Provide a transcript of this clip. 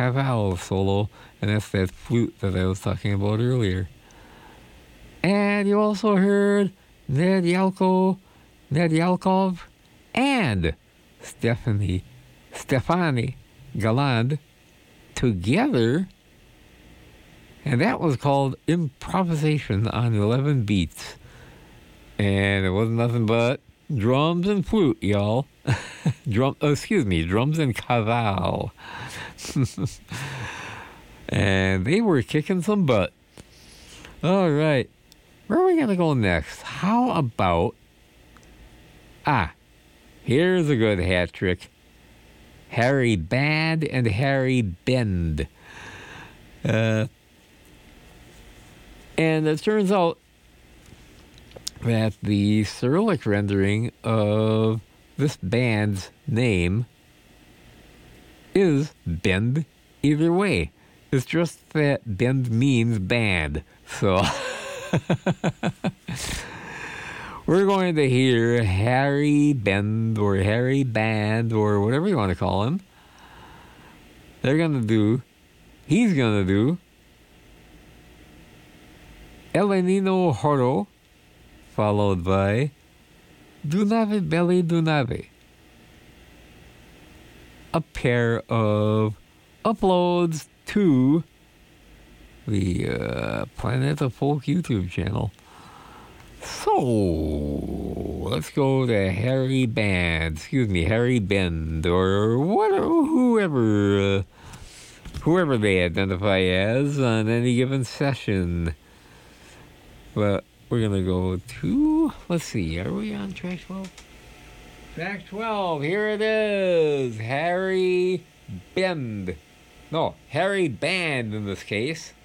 Cavell solo, and that's that flute that I was talking about earlier. And you also heard Ned Yalkov, and Stefani Galland together, and that was called Improvisation on 11 Beats. And it wasn't nothing but drums and flute, y'all. Drums and Cavell. And they were kicking some butt. All right. Where are we going to go next? How about... here's a good hat trick. Harry Band and Harry Bend. And it turns out that the Cyrillic rendering of this band's name is Bend either way. It's just that Bend means band. So we're going to hear Harry Bend or Harry Band or whatever you want to call him. He's going to do Elenino Horo, followed by Dunave Belly Dunave. A pair of uploads to the Planet of Folk YouTube channel. So, let's go to Harry Bend, or whoever they identify as on any given session. But we're going to go to, let's see, are we on track 12? Track 12, here it is, Harry Bend in this case.